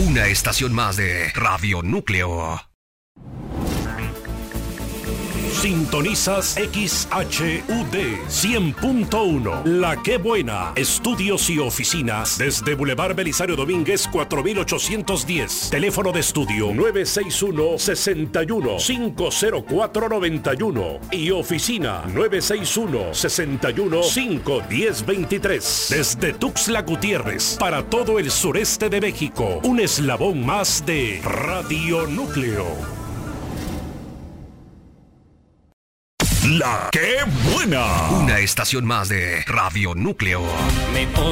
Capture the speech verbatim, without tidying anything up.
Una estación más de Radio Núcleo. Sintonizas X H U D cien punto uno. La Qué Buena. Estudios y oficinas desde Boulevard Belisario Domínguez cuatro mil ochocientos diez. Teléfono de estudio nueve seis uno, seis uno, cinco cero cuatro nueve uno y oficina nueve seis uno, seis uno, cinco uno cero dos tres. Desde Tuxtla Gutiérrez para todo el sureste de México. Un eslabón más de Radio Núcleo. La Qué Buena. Una estación más de Radio Núcleo. Me